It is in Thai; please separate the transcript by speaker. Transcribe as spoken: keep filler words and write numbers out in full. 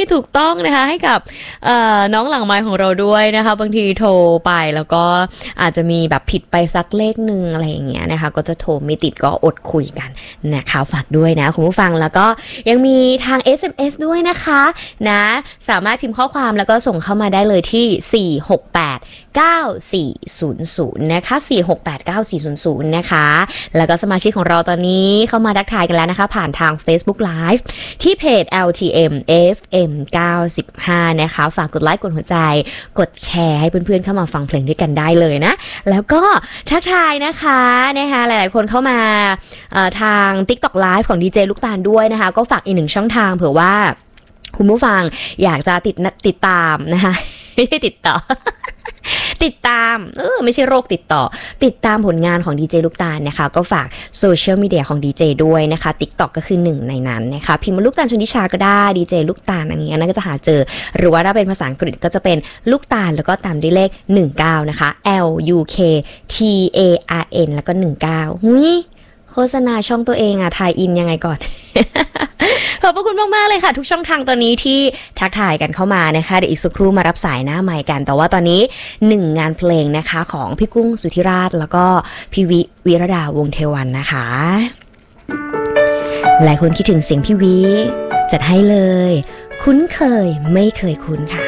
Speaker 1: ถูกต้องนะคะให้กับน้องหลังไมค์ของเราด้วยนะคะบางทีโทรไปแล้วก็อาจจะมีแบบผิดไปสักเลขหนึ่งอะไรอย่างเงี้ยนะคะก็จะโทรไม่ติดก็อดคุยกันนะคะฝากด้วยนะคุณผู้ฟังแล้วก็ยังมีทาง เอส เอ็ม เอส ด้วยนะคะนะสามารถพิมพ์ข้อความแล้วก็ส่งเข้ามาได้เลยที่สี่ หก แปด เก้า สี่ ศูนย์ ศูนย์นะคะสี่ หก แปด เก้า สี่ ศูนย์ ศูนย์นะคะแล้วก็สมาชิกของเราตอนนี้เข้ามาทักทายกันแล้วนะคะผ่านทาง Facebook Live ที่เพจ แอล ที เอ็ม เอฟ เอ็ม เก้าสิบห้านะคะฝากกดไลค์กดหัวใจกดแชร์ให้เพื่อนๆเข้ามาฟังเพลงด้วยกันได้เลยนะแล้วก็ทักทายนะคะนะคะหลายๆคนเข้ามาทาง TikTok Live ของดีเจลูกตาลด้วยนะคะก็ฝากอีกหนึ่งช่องทางเผื่อว่าคุณผู้ฟังอยากจะติดติดตามนะคะไม่ใช่ติดต่อ ติดตามเออไม่ใช่โรคติดต่อติดตามผลงานของดีเจลูกตาลนะคะก็ฝากโซเชียลมีเดียของดีเจด้วยนะคะ TikTok ก็คือหนึ่งในนั้นนะคะพิมพ์มาลูกตาลชนทิชาก็ได้ดีเจลูกตาลอย่างเงี้ยนะก็จะหาเจอหรือว่าถ้าเป็นภาษาอังกฤษก็จะเป็นลูกตาลแล้วก็ตามด้วยเลขหนึ่งเก้านะคะ L U K T A R N แล้วก็หนึ่งเก้าหุ้ยโฆษณาช่องตัวเองอะทายอินยังไงก่อน ขอบพระคุณมากๆเลยค่ะทุกช่องทางตอนนี้ที่ทักทายกันเข้ามานะคะเดี๋ยวอีกสักครู่มารับสายหน้าไมค์กันแต่ว่าตอนนี้หนึ่งงานเพลงนะคะของพี่กุ้งสุธิราชแล้วก็พี่วิวิรดาวงศ์เทวันนะคะหลายคนคิดถึงเสียงพี่วิจัดให้เลยคุ้นเคยไม่เคยคุ้นค่ะ